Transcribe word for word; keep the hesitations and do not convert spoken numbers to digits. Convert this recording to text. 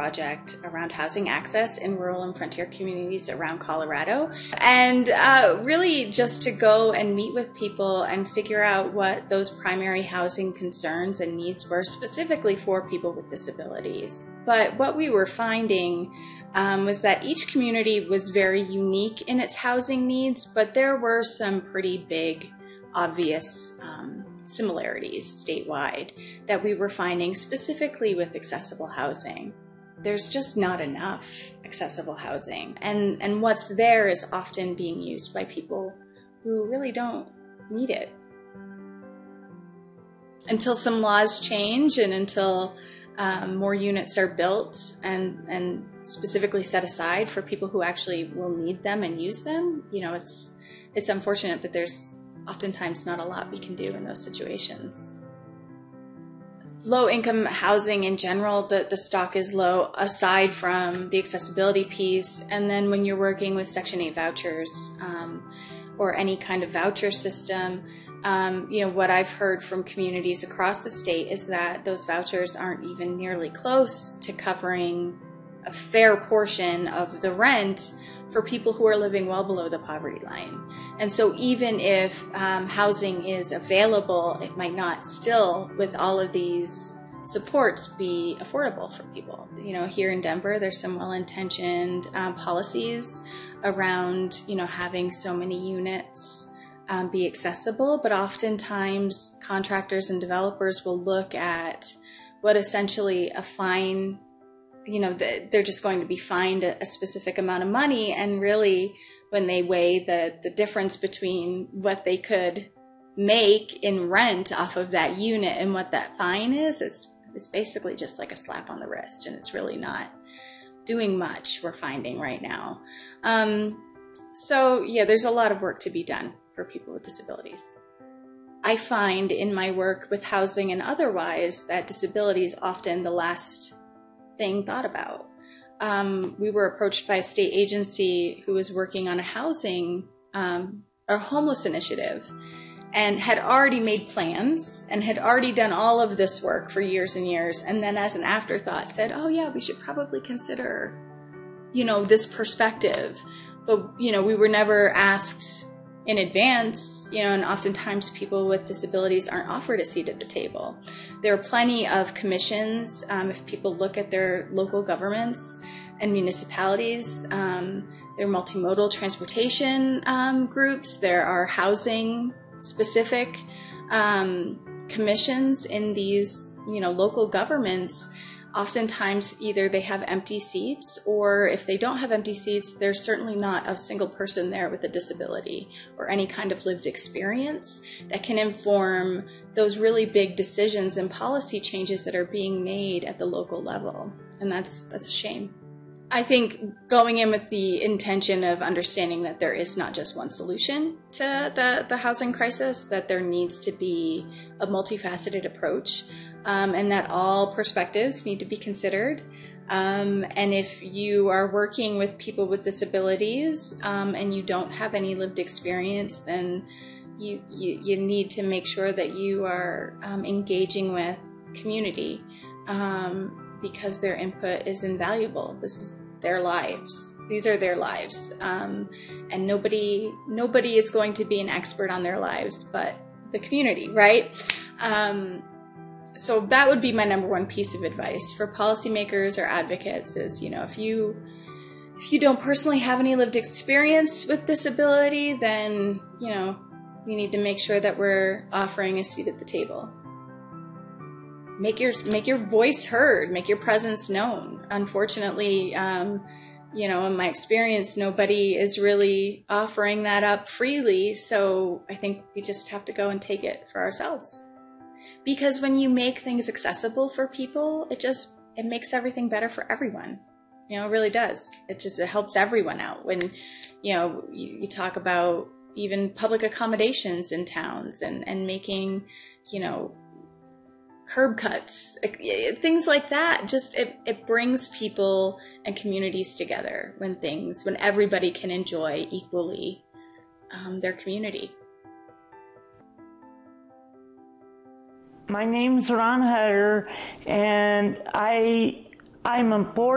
project around housing access in rural and frontier communities around Colorado. And uh, really just to go and meet with people and figure out what those primary housing concerns and needs were specifically for people with disabilities. But what we were finding um, was that each community was very unique in its housing needs, but there were some pretty big, obvious um, similarities statewide that we were finding specifically with accessible housing. There's just not enough accessible housing, and, and what's there is often being used by people who really don't need it. Until some laws change and until um, more units are built and, and specifically set aside for people who actually will need them and use them, you know, it's, it's unfortunate, but there's oftentimes not a lot we can do in those situations. Low-income housing in general, the, the stock is low aside from the accessibility piece. And then when you're working with Section eight vouchers um, or any kind of voucher system, um, you know, what I've heard from communities across the state is that those vouchers aren't even nearly close to covering a fair portion of the rent for people who are living well below the poverty line. And so even if um, housing is available, it might not still, with all of these supports, be affordable for people. You know, here in Denver, there's some well-intentioned um, policies around, you know, having so many units um, be accessible, but oftentimes contractors and developers will look at what essentially a fine, you know, they're just going to be fined a specific amount of money, and really when they weigh the, the difference between what they could make in rent off of that unit and what that fine is, it's, it's basically just like a slap on the wrist, and it's really not doing much, we're finding right now. Um, so yeah, there's a lot of work to be done for people with disabilities. I find in my work with housing and otherwise that disability is often the last thing thought about. Um, we were approached by a state agency who was working on a housing, um, a homeless initiative, and had already made plans and had already done all of this work for years and years. And then as an afterthought said, oh yeah, we should probably consider, you know, this perspective. But, you know, we were never asked in advance, you know, and oftentimes people with disabilities aren't offered a seat at the table. There are plenty of commissions. Um, if people look at their local governments and municipalities, um, there are multimodal transportation um, groups. There are housing specific um, commissions in these, you know, local governments. Oftentimes either they have empty seats, or if they don't have empty seats, there's certainly not a single person there with a disability or any kind of lived experience that can inform those really big decisions and policy changes that are being made at the local level. And that's, that's a shame. I think going in with the intention of understanding that there is not just one solution to the, the housing crisis, that there needs to be a multifaceted approach. Um, and that all perspectives need to be considered. Um, and if you are working with people with disabilities um, and you don't have any lived experience, then you, you, you need to make sure that you are um, engaging with community um, because their input is invaluable. This is their lives. These are their lives. Um, and nobody, nobody is going to be an expert on their lives but the community, right? Um, So that would be my number one piece of advice for policymakers or advocates is, you know, if you if you don't personally have any lived experience with disability, then, you know, we need to make sure that we're offering a seat at the table. Make your make your voice heard, make your presence known. Unfortunately, um, you know, in my experience, nobody is really offering that up freely, so I think we just have to go and take it for ourselves. Because when you make things accessible for people, it just, it makes everything better for everyone. You know, it really does. It just, it helps everyone out. When, you know, you, you talk about even public accommodations in towns and, and making, you know, curb cuts, things like that. Just, it, it brings people and communities together when things, when everybody can enjoy equally um, their community. My name's Ron Hutter, and I, I'm a board